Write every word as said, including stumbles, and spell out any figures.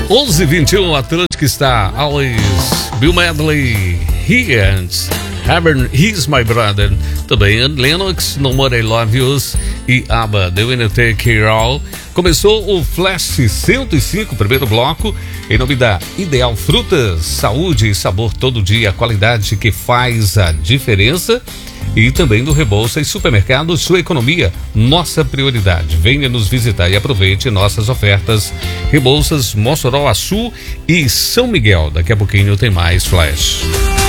onze e vinte e um, Atlântica está always. Bill Medley, He and Heaven, He's My Brother. Também Lennox, No More I Love Yous e ABBA, The Winner Take It All. Começou o Flash cento e cinco, primeiro bloco, em nome da Ideal Frutas, saúde e sabor todo dia, a qualidade que faz a diferença. E também do Rebouças e Supermercados, sua economia, nossa prioridade. Venha nos visitar e aproveite nossas ofertas. Rebouças, Mossoró, Açu e São Miguel. Daqui a pouquinho tem mais Flash.